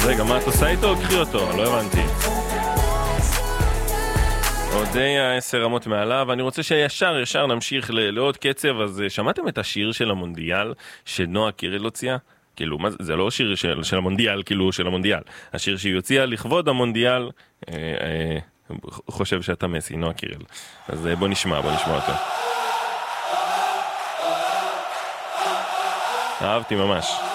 רגע, מה את עושה איתו? קחי אותו, לא הבנתי. אודיה 10 רמות מעליו, ואני רוצה שישר נמשיך לעוד קצב. אז שמעתם את השיר של המונדיאל שנועה קירל הוציאה? כאילו, זה לא שיר של המונדיאל, כאילו של המונדיאל. השיר שהיא הוציאה לכבוד המונדיאל, חושב שאתה מסי, נועה קירל. אז בוא נשמע אותו. אהבתי ממש.